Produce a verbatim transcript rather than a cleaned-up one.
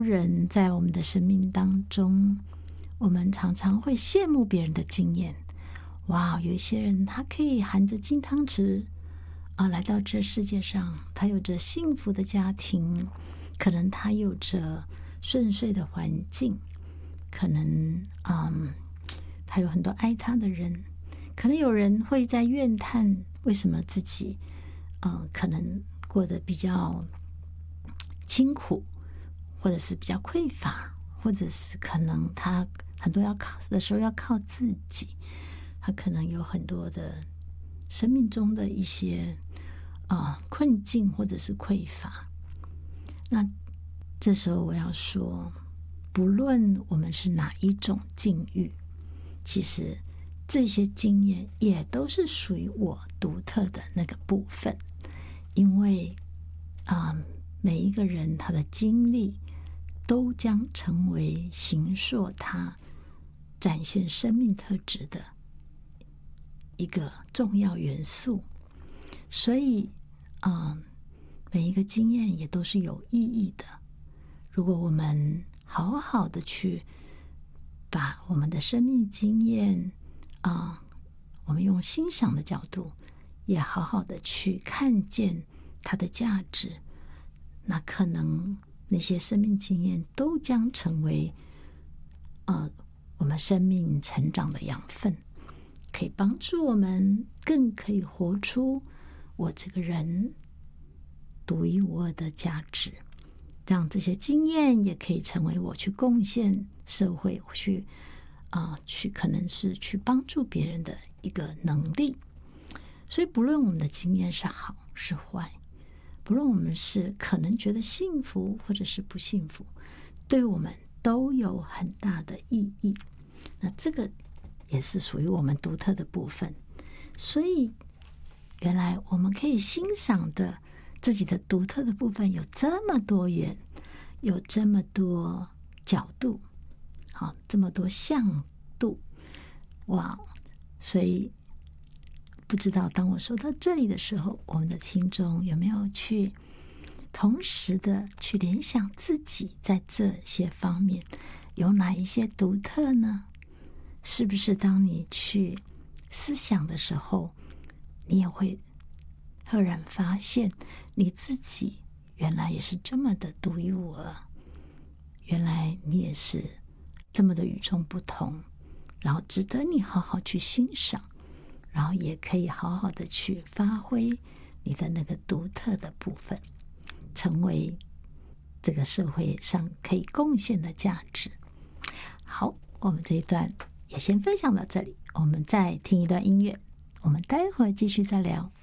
人在我们的生命当中，我们常常会羡慕别人的经验。哇，有一些人他可以含着金汤匙啊来到这世界上，他有着幸福的家庭，可能他有着顺遂的环境，可能嗯，他有很多爱他的人。可能有人会在怨叹为什么自己呃可能过得比较清苦，或者是比较匮乏，或者是可能他很多要靠的时候要靠自己，他可能有很多的生命中的一些啊、呃、困境或者是匮乏。那这时候我要说，不论我们是哪一种境遇，其实这些经验也都是属于我独特的那个部分。因为啊、呃，每一个人他的经历都将成为形塑他展现生命特质的一个重要元素。所以啊、呃，每一个经验也都是有意义的。如果我们好好的去把我们的生命经验啊、呃，我们用欣赏的角度，也好好的去看见它的价值，那可能那些生命经验都将成为呃我们生命成长的养分，可以帮助我们更可以活出我这个人独一无二的价值。让这些经验也可以成为我去贡献社会，我去啊、呃，去可能是去帮助别人的一个能力。所以不论我们的经验是好是坏，不论我们是可能觉得幸福或者是不幸福，对我们都有很大的意义。那这个也是属于我们独特的部分。所以原来我们可以欣赏的自己的独特的部分有这么多元，有这么多角度，好，这么多向度，哇！所以不知道当我说到这里的时候，我们的听众有没有去同时的去联想自己在这些方面有哪一些独特呢？是不是当你去思想的时候，你也会赫然发现你自己原来也是这么的独一无二，原来你也是这么的与众不同，然后值得你好好去欣赏，然后也可以好好的去发挥你的那个独特的部分，成为这个社会上可以贡献的价值。好，我们这一段也先分享到这里，我们再听一段音乐，我们待会儿继续再聊。